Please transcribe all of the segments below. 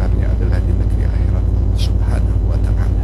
sebenarnya adalah di negeri akhirat Allah Subhanahu wa Ta'ala.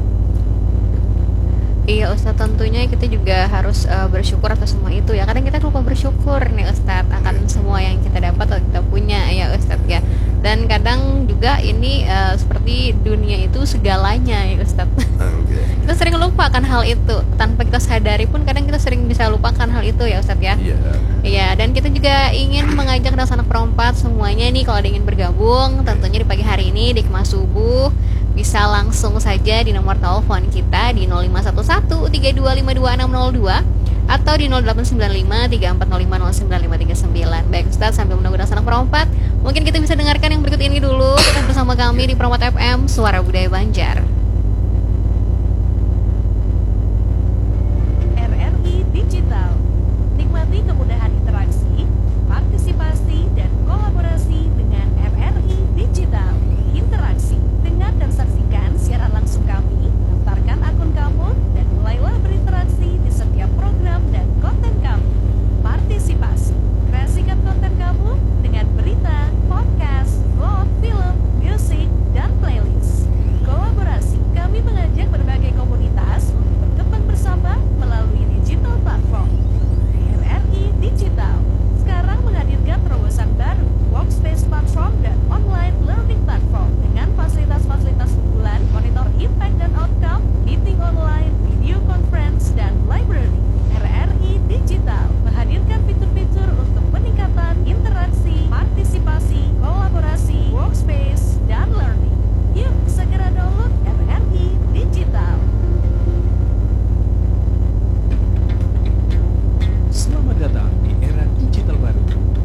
Iya Ustadz, tentunya kita juga harus bersyukur atas semua itu ya. Kadang kita lupa bersyukur nih Ustadz akan semua yang kita dapat atau kita punya ya Ustadz ya. Dan kadang juga ini seperti dunia itu segalanya ya Ustadz. Kita sering lupa akan hal itu. Tanpa kita sadari pun kadang kita sering bisa lupakan hal itu ya Ustadz ya. Iya, dan kita juga ingin mengajak anak perempat semuanya nih, kalau ingin bergabung tentunya di pagi hari ini di Kemas Subuh, bisa langsung saja di nomor telepon kita di 0511-3252-602 atau di 0895-3405-0959. Baik Ustadz, sambil menunggu anak perempat, mungkin kita bisa dengarkan yang berikut ini dulu. Tetap bersama kami di Perompat FM, Suara Budaya Banjar. RRI Digital. Nikmati kemudahan interaksi, partisipasi, dan kolaborasi dengan RRI Digital. Interaksi, dengar dan saksikan siaran langsung kami, daftarkan akun kamu, dan mulailah berinteraksi di setiap program dan konten kami. Partisipasi, kreasikan konten kamu dengan berita, podcast, vlog, film, musik, dan playlist. Kolaborasi, kami mengajak berbagai komunitas untuk berkembang bersama melalui digital platform. RRI Digital sekarang menghadirkan terobosan baru, workspace platform dan online learning platform dengan fasilitas-fasilitas unggulan, monitor impact dan outcome, meeting online, video conference, dan library. RRI Digital menghadirkan fitur-fitur untuk peningkatan interaksi, partisipasi, kolaborasi, workspace, dan learning. Yuk, segera download RRI Digital. Selamat datang di era digital baru.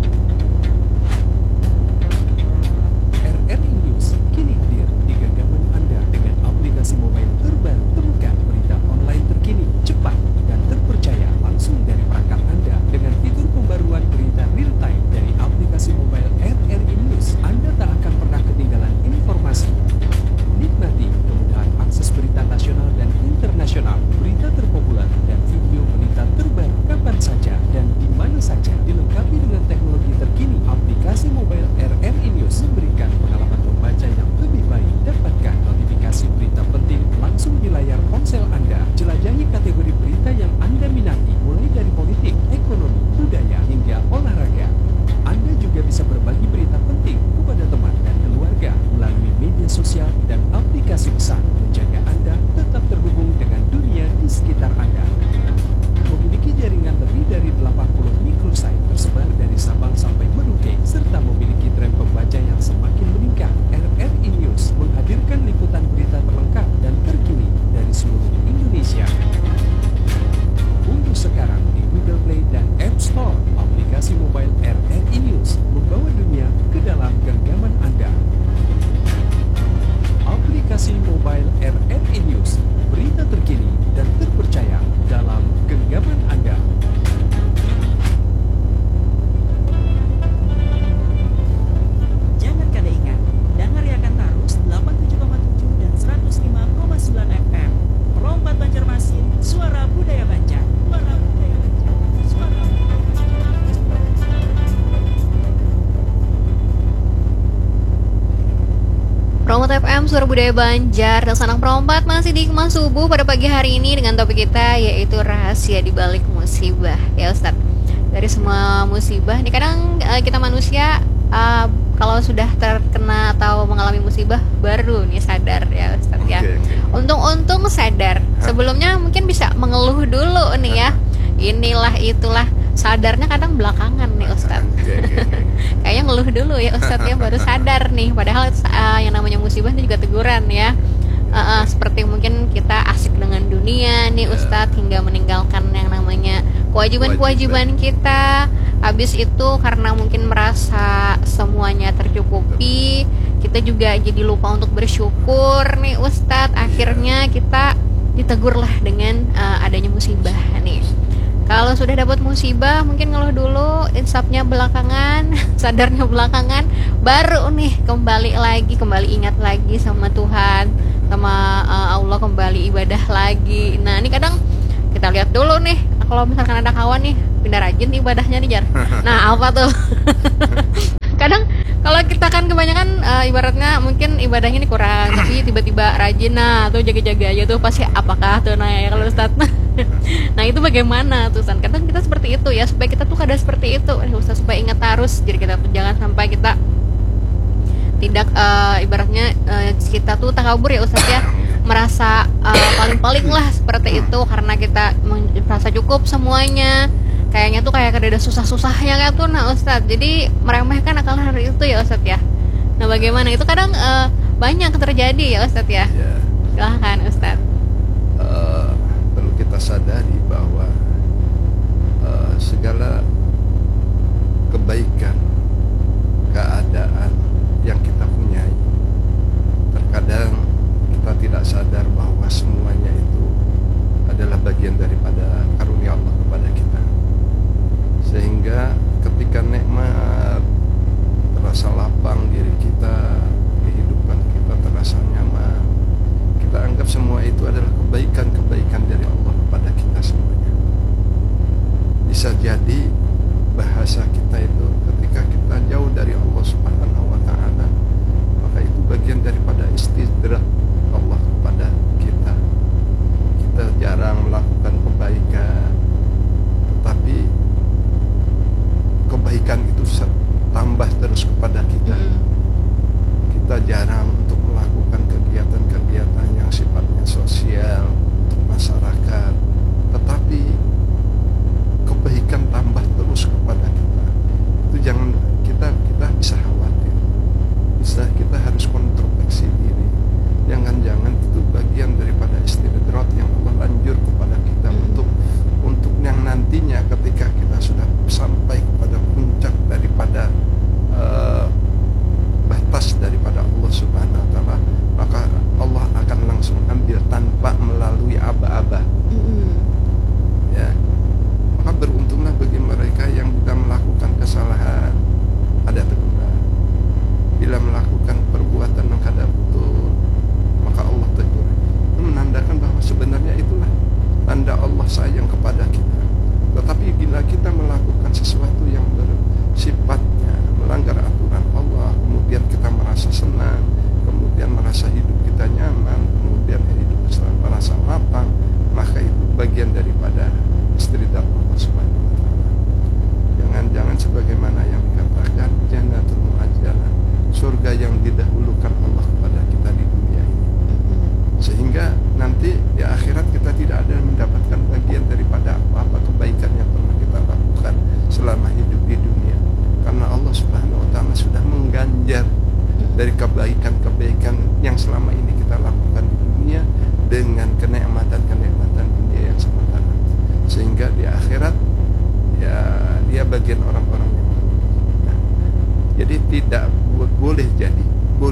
RRI News kini hadir di genggaman Anda dengan aplikasi mobile terbaru. Temukan berita online terkini, cepat, dan terpercaya langsung dari perangkat Anda dengan fitur pembaruan berita real time dari aplikasi mobile RRI News. Anda tak akan pernah ketinggalan informasi. Nikmati kemudahan akses berita nasional dan internasional, berita terpopuler, dan video berita terbaru kapan saja dan di mana saja. Dilengkapi dengan teknologi terkini, aplikasi mobile RRI News memberikan pengalaman membaca yang lebih baik. Dapatkan notifikasi berita penting langsung di layar ponsel Anda. Jelajahi kategori berita yang Anda minati, mulai dari politik, ekonomi, budaya, hingga olahraga. Anda juga bisa berbagi berita penting kepada teman dan keluarga melalui media sosial dan aplikasi pesan, menjaga Anda tetap terhubung dengan dunia di sekitar Anda. Memiliki jaringan lebih dari 80 mikrosite tersebar dari Sabang sampai Merauke, serta memiliki tren pembaca yang semakin meningkat. RRI News menghadirkan liputan berita terlengkap dan terkini dari seluruh Indonesia. Unduh sekarang di Google Play dan App Store aplikasi mobile RRI News, membawa dunia ke dalam genggaman Anda. Aplikasi mobile RRI News, berita terkini dan terpercaya dalam genggaman Anda. Jangan kada ingat, dengar Yakan Tarus 87,7 dan 105,9 FM. Perompat Banjarmasin, Suara Budaya Banjar. Suara Budaya Banjar. Suara Budaya Banjar. Perompat FM, Suara Budaya Banjar. Dan Sanang Perompat masih di Kemas Subuh pada pagi hari ini dengan topik kita yaitu rahasia di balik musibah ya Ustadz. Dari semua musibah, ini kadang kita manusia kalau sudah terkena atau mengalami musibah baru nih sadar ya Ustadz ya. Untung-untung sadar. Sebelumnya mungkin bisa mengeluh dulu nih ya. Inilah itulah, sadarnya kadang belakangan nih Ustadz. Kayaknya ngeluh dulu ya Ustadz ya, baru sadar nih. Padahal yang namanya musibah itu juga teguran ya. Seperti mungkin kita asik dengan dunia nih Ustadz, hingga meninggalkan yang namanya kewajiban-kewajiban kita. Habis itu karena mungkin merasa semuanya tercukupi, kita juga jadi lupa untuk bersyukur nih Ustadz. Akhirnya kita ditegurlah dengan adanya musibah nih. Kalau sudah dapat musibah mungkin ngeluh dulu, insapnya belakangan, sadarnya belakangan, baru nih kembali ingat lagi sama Tuhan, sama Allah, kembali ibadah lagi. Nah ini kadang kita lihat dulu nih, kalau misalkan ada kawan nih pindah rajin ibadahnya nih Jar. Nah apa tuh? Kadang kalau Kalau kita kan kebanyakan ibaratnya mungkin ibadahnya ini kurang, tapi tiba-tiba rajin atau jaga-jaga aja tuh pasti apakah tuh ya kalau Ustadz. Nah itu bagaimana tuh Ustadz? Kadang kita seperti itu ya, supaya kita tuh kada seperti itu Ustadz, supaya ingat terus, jadi kita tuh jangan sampai kita tidak ibaratnya kita tuh takabur ya Ustadz ya, merasa paling-paling lah seperti itu karena kita merasa cukup semuanya. Kayaknya tuh kayak ada susah-susahnya kan tuh nah Ustadz, jadi meremehkan akal hari itu ya Ustadz ya. Nah bagaimana itu kadang banyak terjadi ya Ustadz ya. Ya, Silahkan Ustadz. perlu kita sadari bahwa segala kebaikan, keadaan yang kita punyai, terkadang kita tidak sadar bahwa semuanya itu adalah bagian daripada karunia Allah kepada kita. Sehingga ketika nikmat terasa lapang diri kita, kehidupan kita terasa nyaman, kita anggap semua itu adalah kebaikan-kebaikan dari Allah kepada kita semuanya. Bisa jadi bahasa kita itu ketika kita jauh dari Allah Subhanahu wa Ta'ala, maka itu bagian daripada istidraj Allah kepada kita. Kita jarang melakukan kebaikan, tetapi kebaikan itu tambah terus kepada kita. Kita jarang untuk melakukan kegiatan-kegiatan yang sifatnya sosial untuk masyarakat, tetapi kebaikan tambah terus kepada kita. Itu jangan kita bisa khawatir, bisa kita harus kontrospeksi diri. Jangan-jangan itu bagian daripada istidraj yang Allah lanjur kepada kita untuk yang nantinya ketika kita sudah sampai kepada puncak daripada batas daripada Allah Subhanahu wa Ta'ala, maka Allah akan langsung ambil tanpa melalui aba-aba. Ya, maka beruntunglah bagi mereka yang bila melakukan kesalahan ada teguran, bila melakukan perbuatan yang kada betul maka Allah tegur. Itu menandakan bahwa sebenarnya itulah tanda Allah sayang kepada kita. Tetapi bila kita melakukan sesuatu yang bersifatnya melanggar aturan Allah, kemudian kita merasa senang, kemudian merasa hidup kita nyaman, kemudian hidup kita merasa lapang, maka itu bagian daripada istidraj Allah Subhanahu wa Ta'ala. Jangan-jangan sebagaimana yang dikatakan jannatul mu'ajjalah, surga yang didahulukan Allah kepada kita di dunia ini, sehingga nanti di akhirat kita tidak ada mendapatkan bagian daripada apa-apa kebaikan yang pernah kita lakukan selama hidup di dunia, karena Allah Subhanahu wa Ta'ala sudah mengganjar dari kebaikan-kebaikan yang selama ini kita lakukan di dunia dengan kenikmatan-kenikmatan dunia yang sementara, sehingga di akhirat ya dia bagian orang-orang yang nah, jadi tidak boleh jadi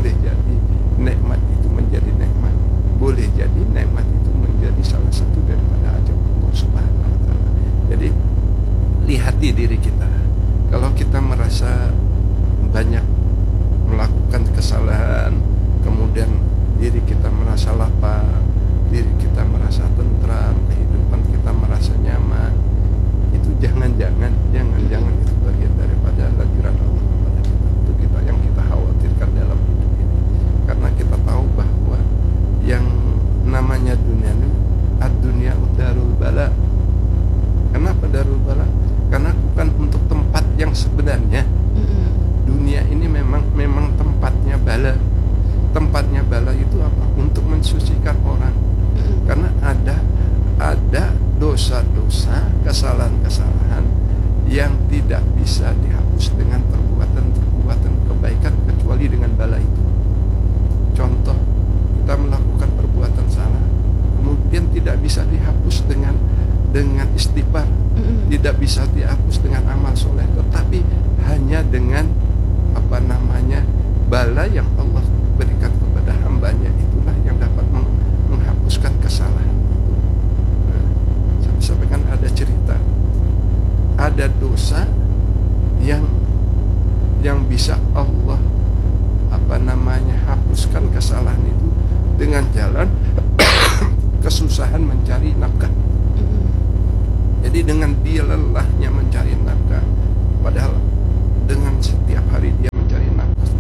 nikmat itu menjadi nikmat, boleh jadi nikmat itu menjadi salah satu daripada ajab Allah Subhanahu wa Ta'ala. Jadi lihat di diri kita, kalau kita merasa banyak melakukan kesalahan, kemudian diri kita merasa lapang, diri kita merasa tentram, kehidupan kita merasa nyaman, itu jangan-jangan itu bagian daripada ladiran Allah kepada kita. Itu kita yang kita khawatirkan dalam hidup ini, karena kita tahu bahwa yang namanya dunia ini ad-dunya darul bala. Kenapa darul bala? Karena bukan untuk tempat yang sebenarnya. Dunia ini memang tempatnya bala. Tempatnya bala itu apa? Untuk mensucikan orang. Karena ada dosa-dosa, kesalahan-kesalahan yang tidak bisa dihapus dengan perbuatan-perbuatan kebaikan kecuali dengan bala itu. Contoh, kita melakukan perbuatan salah, kemudian tidak bisa dihapus dengan istighfar, tidak bisa dihapus dengan amal soleh, tetapi hanya dengan bala yang Allah berikan kepada hambanya, itulah yang dapat menghapuskan kesalahan itu. Nah, saya sampaikan ada cerita, ada dosa yang bisa Allah hapuskan kesalahan itu dengan jalan kesusahan mencari nafkah. Jadi dengan dia lelahnya mencari nafkah, padahal dengan setiap hari dia mencari nafkah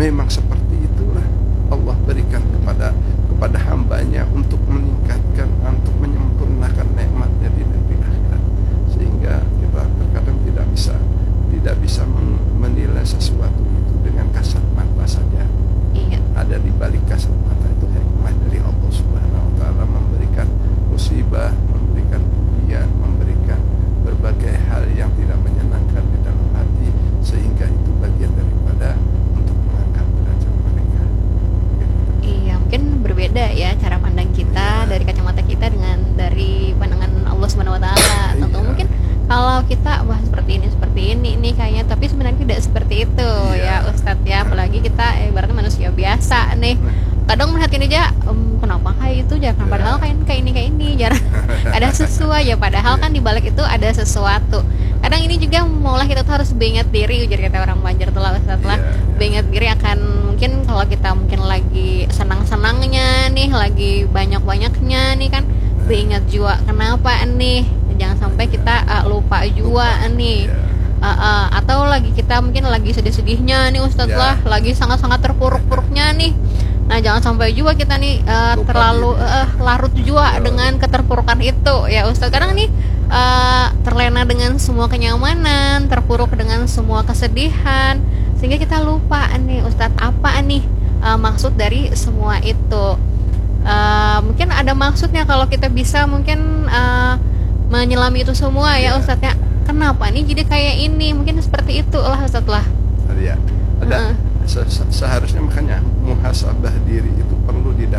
memang seperti itulah Allah berikan kepada hambanya untuk meningkatkan, untuk menyempurnakan nikmatnya di negeri akhirat, sehingga kita terkadang tidak bisa menilai sesuatu itu dengan kasat mata saja. Iya. Ada di balik kasat mata itu hikmah dari Allah Subhanahu wa taala, memberikan musibah, memberikan ujian, memberikan berbagai hal yang tidak menyenangkan di dalam hati, sehingga itu bagian daripada untuk mengangkat derajat mereka. Iya, mungkin berbeda ya cara pandang kita Iya. dari kacamata kita dengan dari pandangan Allah Subhanahu wa taala. Atau Iya. mungkin kalau kita wah seperti ini nih kayaknya, tapi sebenarnya tidak seperti itu Iya. ya Ustadz ya. Apalagi kita ibaratnya manusia biasa nih. Kadang melihat ini aja kenapa kayak itu jangan, padahal kayak ini jarang ada sesuai ya, padahal kan di balik itu ada sesuatu. Kadang ini juga maulah kita tuh harus beringat diri, ujar kata orang Banjar tuh lah Ustadz lah. Beringat diri akan mungkin kalau kita mungkin lagi senang-senangnya nih, lagi banyak-banyaknya nih kan, beringat juga kenapa nih, jangan sampai kita lupa juga nih. Atau lagi kita mungkin lagi sedih-sedihnya nih Ustadz lah, lagi sangat-sangat terpuruk-puruknya nih. Nah jangan sampai juga kita nih terlalu larut juga dengan keterpurukan itu ya Ustadz. Kadang nih terlena dengan semua kenyamanan, terpuruk dengan semua kesedihan, sehingga kita lupa nih Ustadz apa nih maksud dari semua itu. Mungkin ada maksudnya kalau kita bisa mungkin menyelami itu semua ya Ustadz ya. Kenapa nih jadi kayak ini, mungkin seperti itu lah Ustadz lah. Ada seharusnya, makanya muhasabah diri itu perlu di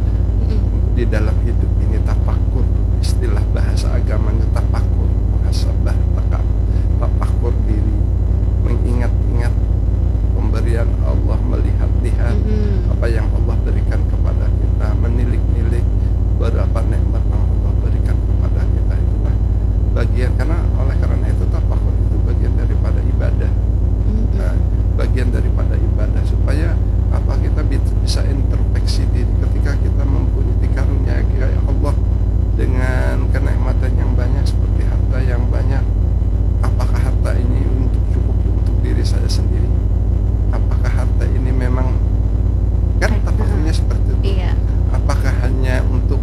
dalam hidup ini. Tafakur, istilah bahasa agamanya tafakur, muhasabah, tafakur diri, mengingat-ingat pemberian Allah, melihat-lihat apa yang Allah berikan kepada kita, menilik-nilik berapa nikmat yang Allah berikan kepada kita. Itulah bagian, karena itu tafakur itu bagian daripada ibadah. Nah, bagian daripada ibadah, supaya kita bisa introspeksi diri ketika kita mempunyai karunia kayak Allah dengan kenikmatan yang banyak seperti harta yang banyak. Apakah harta ini cukup untuk diri saya sendiri? Apakah harta ini memang, kan tafakurnya seperti itu. Iya. Apakah hanya untuk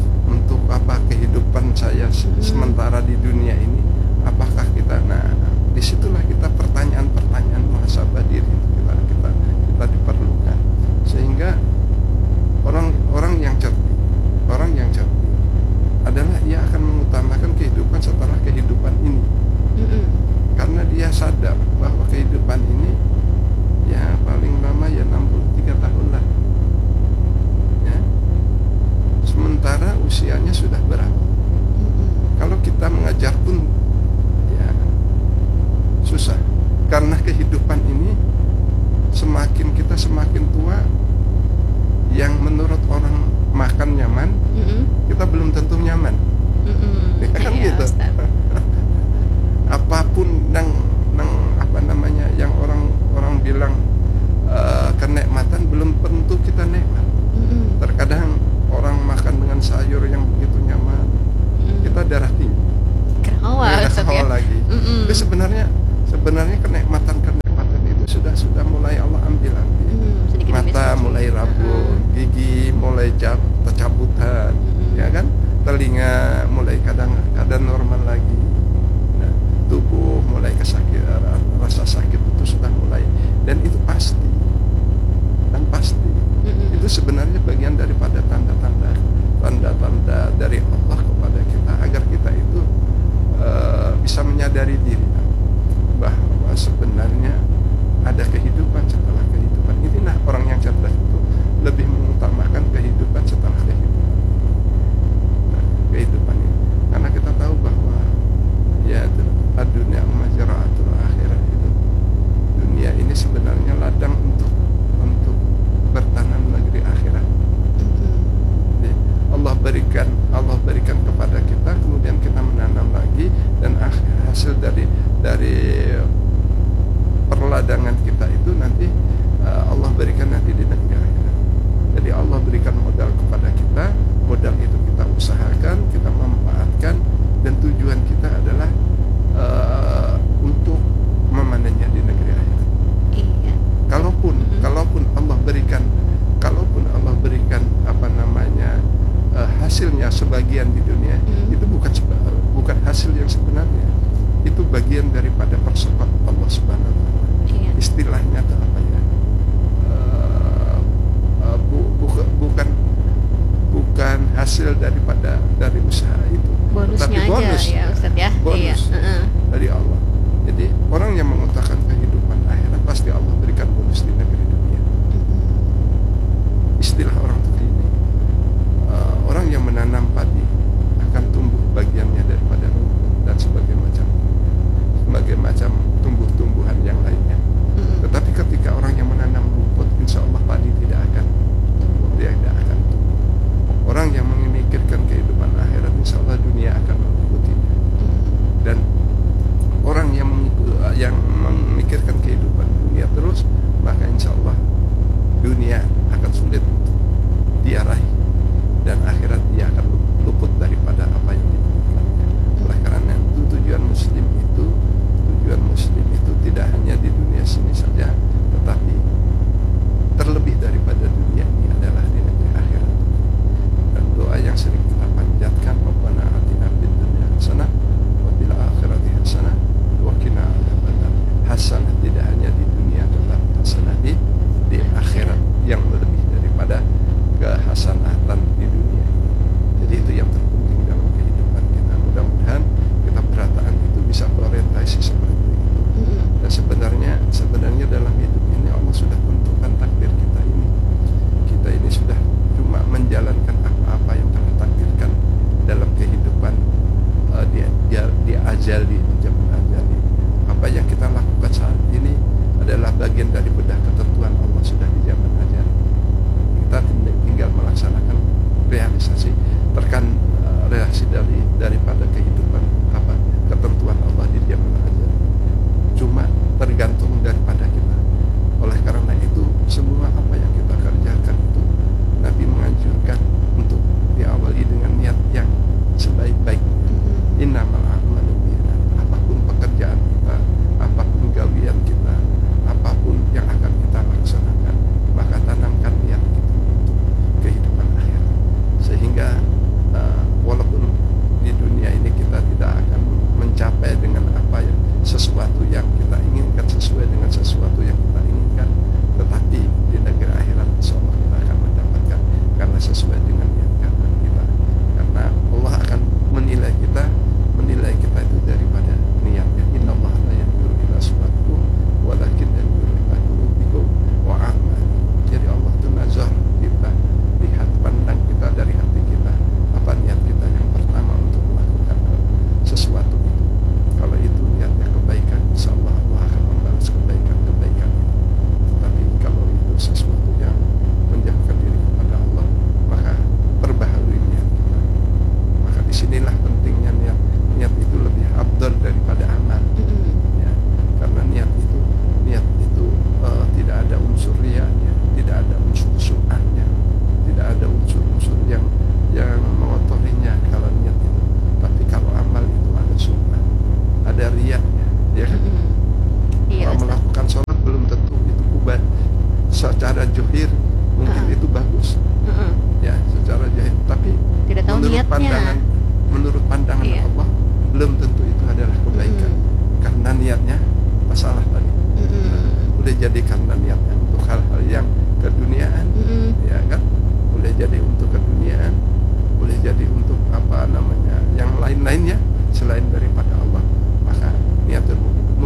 kehidupan saya sementara di dunia ini? Apakah kita, disitulah kita pertanyaan-pertanyaan muhasabah diri kita diperlukan, sehingga orang yang cerdik adalah ia akan mengutamakan kehidupan setelah kehidupan ini, karena dia sadar bahwa kehidupan ini ya paling lama ya 63 tahun lah ya, sementara usianya sudah berapa. Kalau kita mengajar pun ya susah, karena kehidupan ini semakin tua, yang menurut orang makan nyaman, kita belum tentu nyaman. Kan Iya, gitu. Apapun yang orang bilang kenikmatan, belum tentu kita nikmat. Terkadang orang makan dengan sayur yang begitu nyaman, kita darah tinggi, Kerawa Ustadz ya. lagi. Tapi sebenarnya kenikmatan johir mungkin itu bagus ya secara jahil, tapi Tidak tahu niatnya. menurut pandangan Iya. Allah belum tentu itu adalah kebaikan karena niatnya masalah tadi. Boleh jadi karena niatnya untuk hal-hal yang keduniaan, ya kan? Boleh jadi untuk keduniaan, boleh jadi untuk apa namanya yang lain-lainnya selain daripada Allah. Maka niatul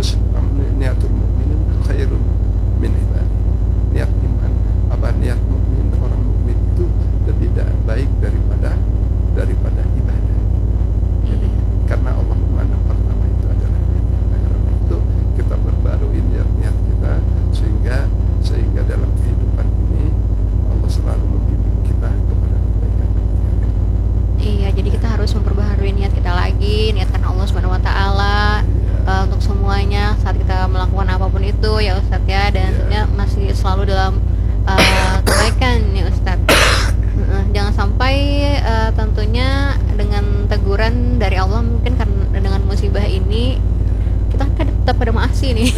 mukminin khairun min ibadi. Niat iman, niat mukmin, orang mukmin itu lebih baik daripada ibadah. Jadi karena Allah memandang pertama itu adalah niat. Karena itu kita perbarui niat-niat kita sehingga dalam kehidupan ini Allah selalu membimbing kita kepada kebaikan. Iya, jadi kita harus memperbaharui niat kita lagi, niat karena Allah Subhanahu wa taala untuk semuanya saat kita melakukan apapun itu ya Ustadz ya, dan ya, masih selalu dalam kebaikan ya Ustadz. Jangan sampai tentunya dengan teguran dari Allah, mungkin karena dengan musibah ini kita kan tetap pada maasi nih.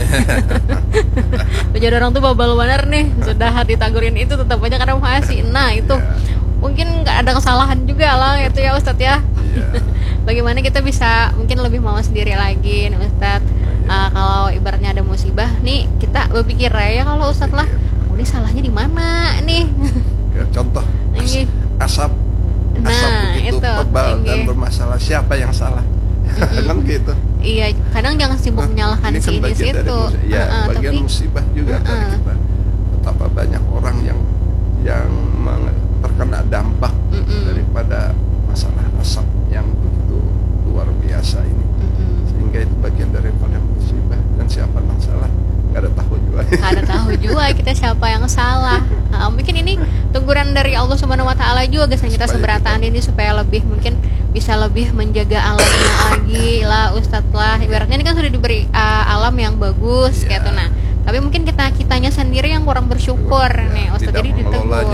Jadi orang tuh babal benar nih, sudah ditagurin itu tetap aja karena maasi. Nah itu mungkin nggak ada kesalahan juga lah itu ya Ustadz ya. Bagaimana kita bisa mungkin lebih mau sendiri lagi nih Ustadz. Kalau ibaratnya ada musibah nih, kita berpikir ya kalau Ustadz lah, ini salahnya di mana nih? Ya, contoh asap begitu itu, tebal dan bermasalah, siapa yang salah? Kan gitu. Iya, kadang jangan sibuk menyalahkan kan sini bagian situ. Bagian Tapi musibah juga dari kita. Betapa banyak orang yang terkena dampak daripada masalah asap yang begitu luar biasa ini. Sehingga itu bagian daripada musibah, dan siapa yang salah nggak ada tahu juga. Nggak ada tahu juga kita siapa yang salah. Mungkin ini teguran dari Allah Subhanahu wa taala juga guys, kita seberataan ini supaya lebih mungkin bisa lebih menjaga alamnya lagi lah Ustadz lah. Ibaratnya ini kan sudah diberi alam yang bagus gitu. Nah, tapi mungkin kitanya sendiri yang kurang bersyukur nih Ustadz, jadi ditegur.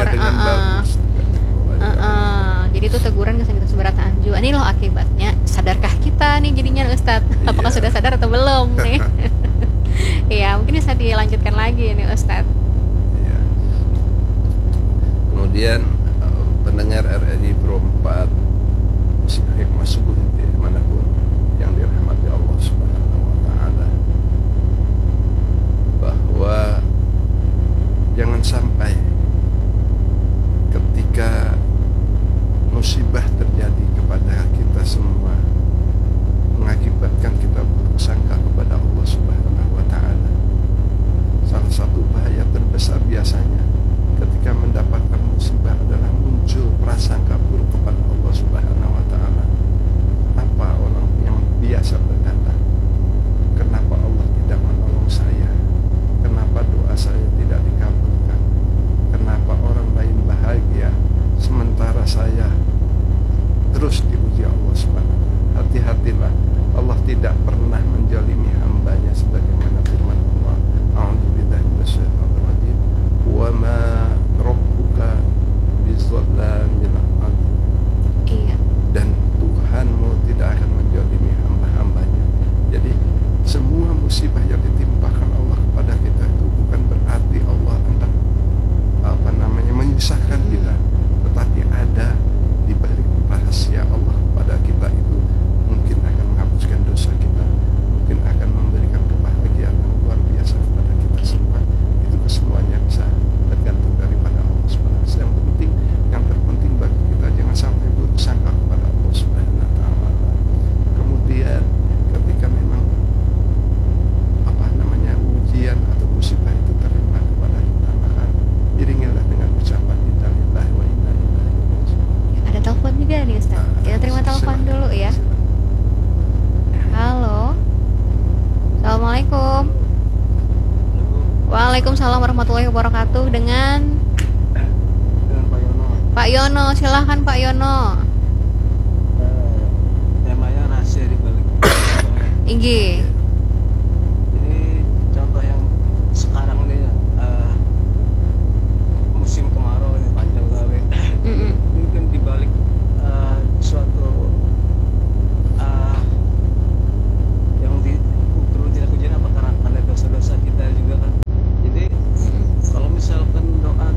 Jadi itu teguran guys, kita seberataan juga. Ini loh akibatnya. Sadarkah kita nih jadinya Ustadz? Apakah sudah sadar atau belum nih? Iya, mungkin bisa dilanjutkan lagi nih Ustadz. Ya. Kemudian pendengar RRI Pro 4 Hikmah Subuh dimanapun yang dirahmati Allah Subhanahu wa taala, bahwa jangan sampai ketika musibah terjadi kepada kita semua mengakibatkan kita bersangka kepada Allah Subhanahu wa taala. Salah satu bahaya terbesar biasanya ketika mendapatkan musibah adalah muncul prasangka buruk kepada Allah Subhanahu wa taala. Apa orang yang biasa berkata, kenapa Allah tidak menolong saya? Kenapa doa saya tidak dikabulkan? Kenapa orang lain bahagia sementara saya terus diuji Allah Subhanahu wa taala? Hati-hatilah, Allah tidak pernah menjalimi hambanya sebagaimana firman Allah, a'udzubillahi minasyaitonir rajim, wa ma rabbuka bizzallamil abid. Iya. Dan Tuhanmu tidak akan menjalimi hamba-hambanya. Jadi semua musibah yang ditimpakan Allah kepada kita itu bukan berarti Allah hendak menyusahkan kita, tetapi ada di balik rahasia Allah kepada kita itu mungkin akan menghapuskan dosa kita, mungkin akan memberikan kebahagiaan yang luar biasa kepada kita semua. Itu kesemuanya bisa tergantung daripada Allah Subhanahu wa taala. Yang terpenting bagi kita jangan sampai buruk sangka kepada Allah Subhanahu wa taala. Kemudian ketika memang ujian atau musibah itu terima kepada kita, maka iringilah dengan ucapan inna lillahi wa inna ilaihi raji'un. Ada telepon juga nih Ustaz. Kita terima telepon dulu ya. Halo. Assalamualaikum. Waalaikumsalam warahmatullahi wabarakatuh. Dengan Pak Yono. Pak Yono, silahkan Pak Yono. Temanya rahasia di balik. Inggih. Ini contoh yang sekarang ini musim kemarau ini panjang gawe. Mungkin di balik suatu yang turun tidak hujan apa karena dosa-dosa kita juga kan. Jadi kalau misalkan doa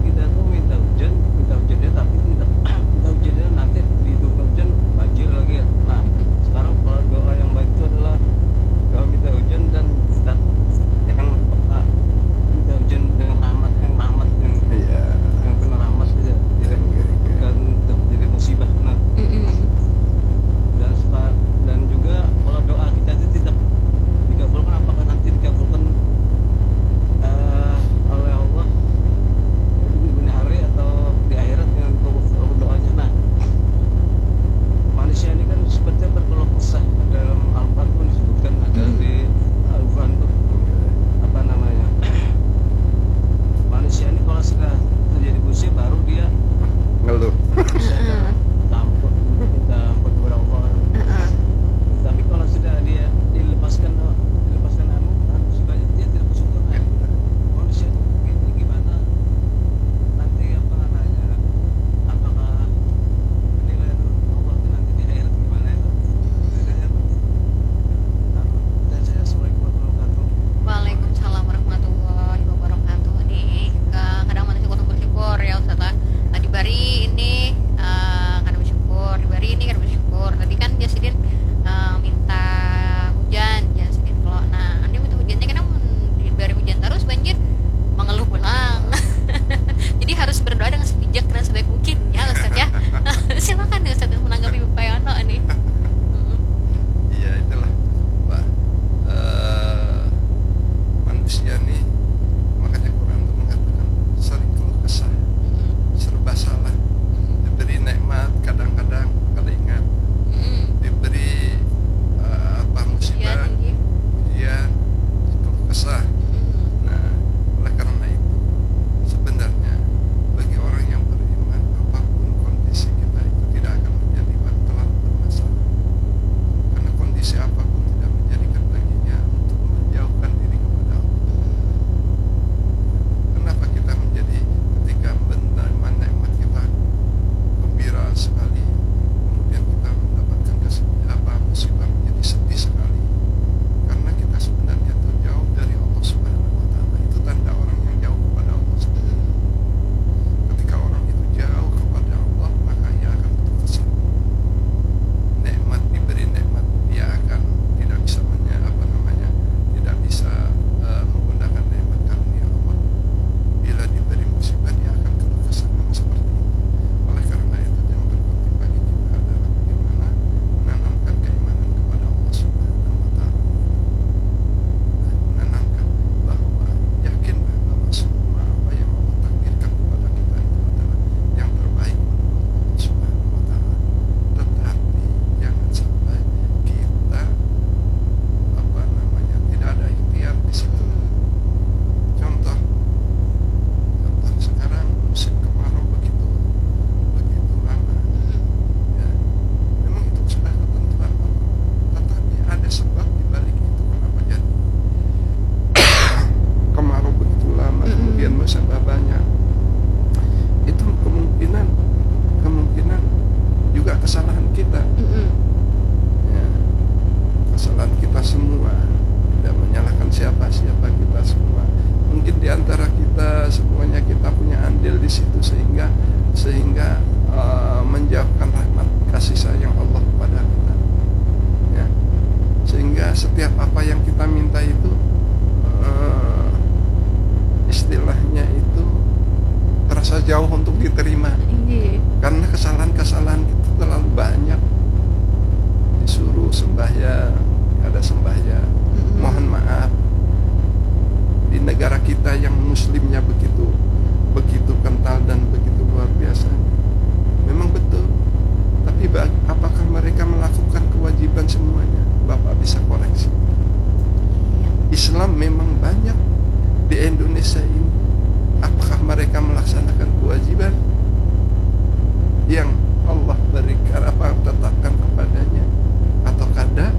kita yang muslimnya begitu kental dan begitu luar biasa. Memang betul. Tapi apakah mereka melakukan kewajiban semuanya? Bapak bisa koreksi. Islam memang banyak di Indonesia ini. Apakah mereka melaksanakan kewajiban yang Allah berikan, apa tetapkan kepadanya, atau kada?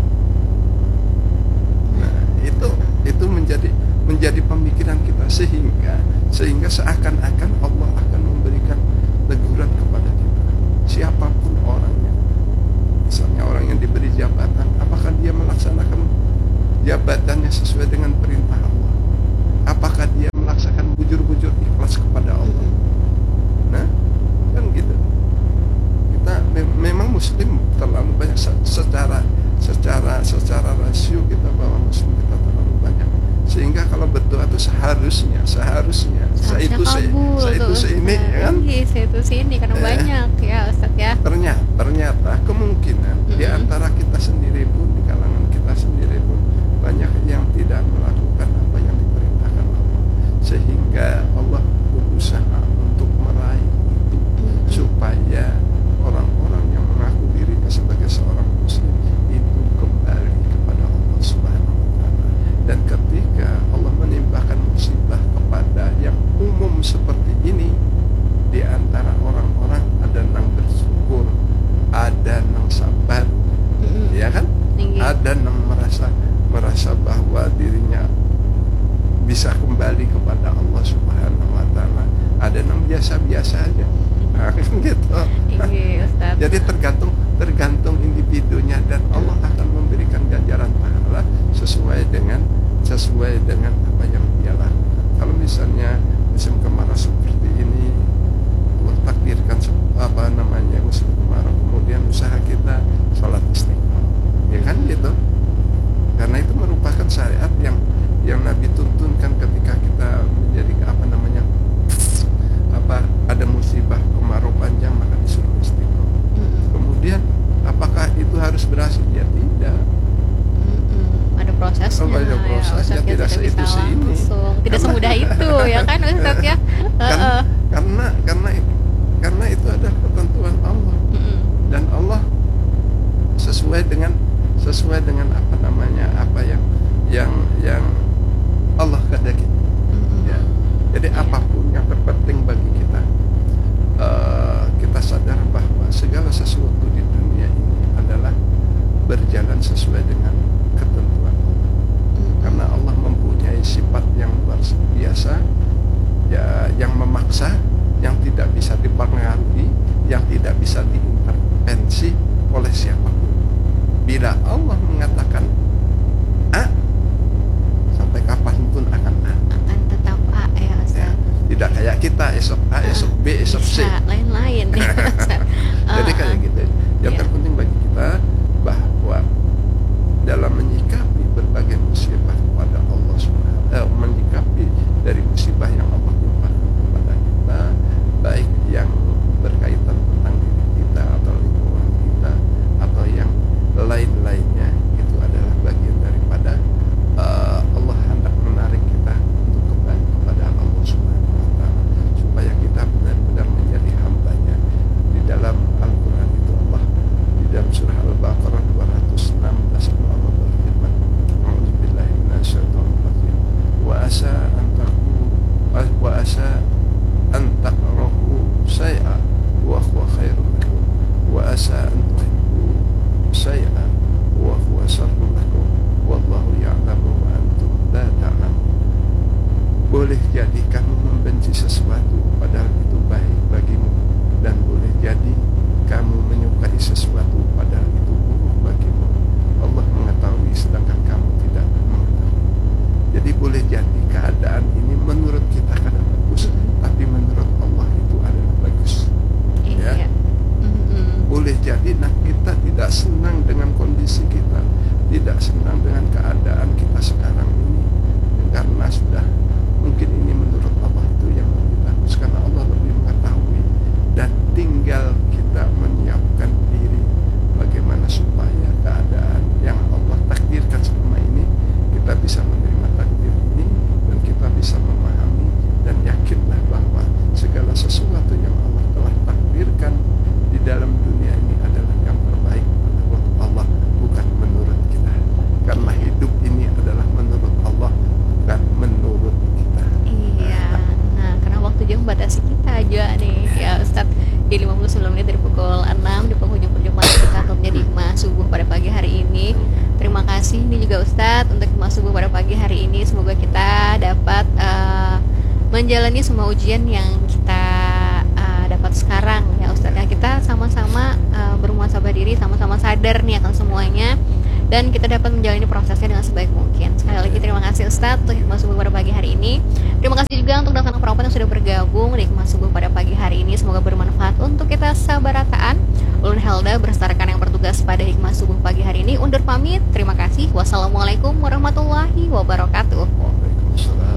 Nah, itu menjadi pemikiran kita sehingga seakan-akan Allah akan memberikan teguran kepada kita, siapapun orangnya. Misalnya orang yang diberi jabatan, apakah dia melaksanakan jabatannya sesuai dengan perintah Allah? Apakah dia melaksanakan bujur-bujur ikhlas kepada Allah? Nah, kan gitu. Kita memang muslim terlalu banyak secara rasio kita bahwa muslim kita terlalu banyak, sehingga kalau berdoa itu seharusnya saya itu ini kan, saya itu sini karena banyak ya Ustaz ya. Ternyata kemungkinan di antara kita sendiri pun, di kalangan kita sendiri pun banyak yang tidak melakukan apa yang diperintahkan Allah, sehingga Allah berusaha untuk meraih itu supaya orang-orang yang mengaku dirinya sebagai seorang muslim itu kembali kepada Allah Subhanahu wa Ta'ala. Dan ketika Allah menimpakan musibah kepada yang umum seperti ini, di antara orang-orang ada yang bersyukur, ada yang sabar, ya kan? Ada yang merasa bahwa dirinya bisa kembali kepada Allah Subhanahu wa Ta'ala, ada yang biasa-biasa aja. Nah, gitu. Jadi tergantung individunya, dan Allah akan memberikan ganjaran pahala sesuai dengan apa yang dia lakukan. Kalau misalnya musim kemarau seperti ini, Allah takdirkan musim kemarau, kemudian usaha kita sholat istiqomah, ya kan gitu. Karena itu merupakan syariat yang Nabi tuntunkan ketika kita menjadi ada musibah kemarau panjang, maka disuruh istiqomah. Kemudian apakah itu harus berhasil? Ya tidak. Ada prosesnya. Ada prosesnya, ya, tidak seitu seini. Tidak semudah itu ya kan Ustaz ya. Karena itu adalah ketentuan Allah. Dan Allah sesuai dengan apa yang Allah kehendaki. Ya. Jadi apapun yang terpenting bagi kita, kita sadar bahwa segala sesuatu di dunia ini adalah berjalan sesuai dengan ketentuan Allah. Karena Allah mempunyai sifat yang luar biasa, ya, yang memaksa, yang tidak bisa dipengaruhi, yang tidak bisa diintervensi oleh siapapun. Bila Allah mengatakan A, sampai kapanpun akan A. Akan tetap A ya Ustaz. Ya, tidak kayak kita esok A, esok B, esok C. Lain-lain ya Ustaz. Jadi kayak gitu. Yang terpenting bagi kita bahwa dalam menyikapi berbagai musibah kepada Allah SWT, menyikapi dari musibah yang Allah timpakan kepada kita, baik yang berkaitan tentang diri kita atau lingkungan kita atau yang lain-lainnya, itu adalah bagian daripada Allah hendak menarik kita untuk kembali kepada Allah Subhanahu wa Ta'ala, supaya kita benar-benar menjadi hambanya. Di dalam Al-Quran itu Allah, di dalam surah Al-Baqarah 216 Allah berfirman, A'udzubillahi minasyaitonirrajim, wa asa an takrahu syai'an wa huwa khairun lakum wa asa an tuhibbu syai'an wa huwa syarrun lakum wallahu ya'lamu wa antum la ta'lamun. Boleh jadi kamu membenci sesuatu padahal itu baik bagimu, dan boleh jadi kamu menyukai sesuatu padahal itu buruk bagimu. Allah mengetahui sedangkan kamu tidak mengetahui. Jadi boleh jadi keadaan ini menurut kita kadang bagus, tapi menurut Allah itu adalah bagus. Ya. Boleh jadi kita tidak senang dengan kondisi kita, tidak senang dengan keadaan kita sekarang ini, karena sudah mungkin ini menurut Allah itu yang lebih bagus, karena Allah lebih mengetahui, dan tinggal kita menyiapkan diri bagaimana supaya keadaan yang Allah takdirkan selama ini kita bisa menerima takdir ini, dan kita bisa memahami juga Ustadz untuk hikmah subuh pada pagi hari ini. Semoga kita dapat menjalani semua ujian yang kita dapat sekarang ya Ustadz ya. Kita sama-sama bermuhasabah diri, sama-sama sadar nih akan semuanya, dan kita dapat menjalani prosesnya dengan sebaik mungkin. Sekali lagi terima kasih Ustadz untuk hikmah subuh pada pagi hari ini. Terima kasih juga untuk rekan perempuan yang sudah bergabung di hikmah subuh pada pagi hari ini. Semoga bermanfaat untuk kita sabarataan. Ulun Helda beserta rekan yang bertugas pada hikmah subuh pagi hari ini undur pamit. Terima kasih. Wassalamualaikum warahmatullahi wabarakatuh. Waalaikumsalam.